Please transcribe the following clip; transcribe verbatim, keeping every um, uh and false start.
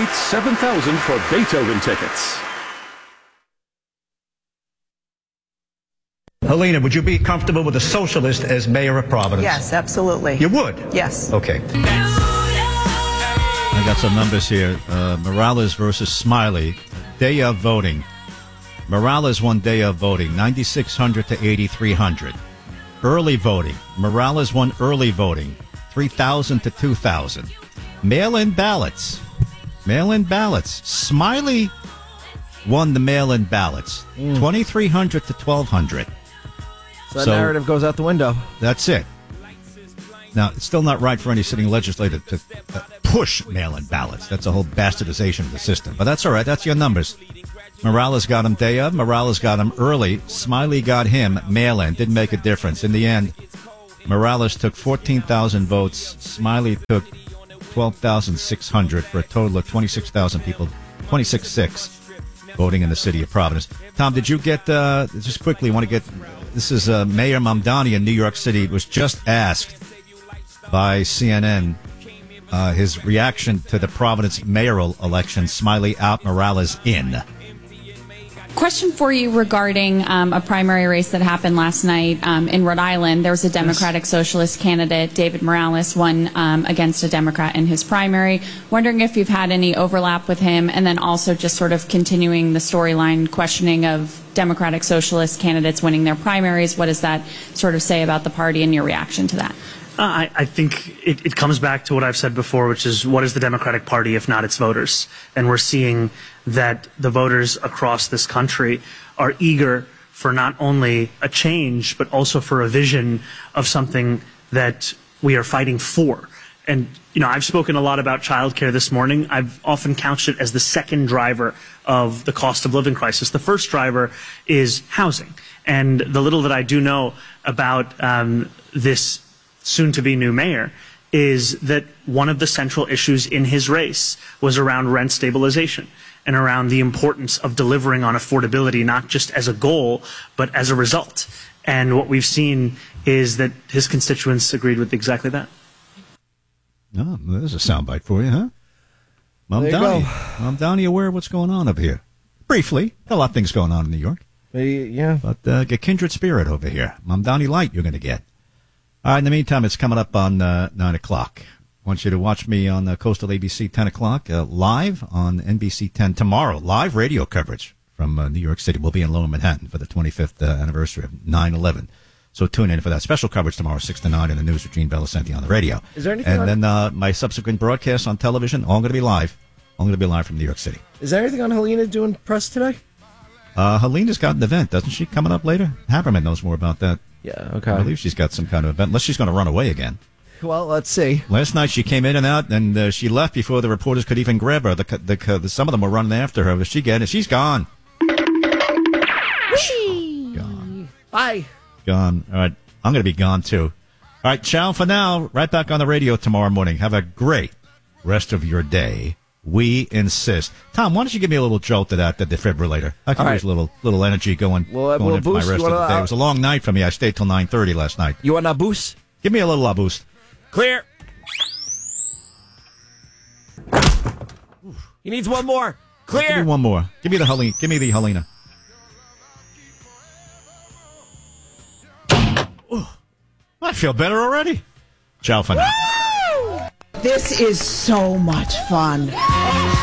eight seven thousand for Beethoven tickets. Helena, would you be comfortable with a socialist as mayor of Providence? Yes, absolutely. You would? Yes. Okay. I got some numbers here. Uh, Morales versus Smiley. Day of voting. Morales won day of voting, ninety-six hundred to eighty-three hundred. Early voting. Morales won early voting, three thousand to two thousand. Mail-in ballots. Mail-in ballots. Smiley won the mail-in ballots, mm. twenty-three hundred to twelve hundred. So that so, narrative goes out the window. That's it. Now, it's still not right for any sitting legislator to uh, push mail-in ballots. That's a whole bastardization of the system. But that's all right. That's your numbers. Morales got him day of. Morales got him early. Smiley got him mail-in. Didn't make a difference. In the end, Morales took fourteen thousand votes. Smiley took twelve thousand six hundred for a total of twenty-six thousand people, twenty-six thousand six hundred voting in the city of Providence. Tom, did you get, uh, just quickly, want to get, this is uh, Mayor Mamdani in New York City was just asked by C N N uh, his reaction to the Providence mayoral election. Smiley out, Morales in. Question for you regarding um, a primary race that happened last night um, in Rhode Island. There was a Democratic yes. Socialist candidate, David Morales, won um, against a Democrat in his primary. Wondering if you've had any overlap with him, and then also just sort of continuing the storyline questioning of Democratic Socialist candidates winning their primaries. What does that sort of say about the party and your reaction to that? Uh, I, I think it, it comes back to what I've said before, which is what is the Democratic Party if not its voters? And we're seeing that the voters across this country are eager for not only a change, but also for a vision of something that we are fighting for. And, you know, I've spoken a lot about childcare this morning. I've often couched it as the second driver of the cost of living crisis. The first driver is housing. And the little that I do know about um, this soon-to-be new mayor is that one of the central issues in his race was around rent stabilization and around the importance of delivering on affordability, not just as a goal, but as a result. And what we've seen is that his constituents agreed with exactly that. Oh, there's a soundbite for you, huh? Mom Downey. Mom Downey aware of what's going on up here. Briefly. A lot of things going on in New York. Yeah. But uh, get kindred spirit over here. Mom Downey light you're going to get. All right, in the meantime, it's coming up on uh, nine o'clock. I want you to watch me on uh, Coastal A B C ten o'clock, uh, live on N B C ten tomorrow. Live radio coverage from uh, New York City. We'll be in Lower Manhattan for the twenty-fifth uh, anniversary of nine eleven. So tune in for that. Special coverage tomorrow, six to nine, in the news with Gene Belicenti on the radio. Is there anything and on- then uh, my subsequent broadcasts on television, all going to be live. All going to be live from New York City. Is there anything on Helena doing press today? Uh, Helena's got an event, doesn't she, coming up later? Haberman knows more about that. Yeah, okay. I believe she's got some kind of event, unless she's going to run away again. Well, let's see. Last night she came in and out, and uh, she left before the reporters could even grab her. The, the, the, some of them were running after her, but she get it. She's gone. Gone. Bye. Gone. All right. I'm going to be gone, too. All right. Ciao for now. Right back on the radio tomorrow morning. Have a great rest of your day. We insist. Tom, why don't you give me a little jolt to that, the defibrillator? I could All use right. a little little energy going, well, going well, in for my boost, rest of wanna, the day. uh, It was a long night for me. I stayed till nine thirty last night. You want a boost? Give me a little uh, boost. Clear. He needs one more. Clear. Give me one more. Give me the Helena. Give me the Helena. Ooh, I feel better already. Ciao for now. This is so much fun.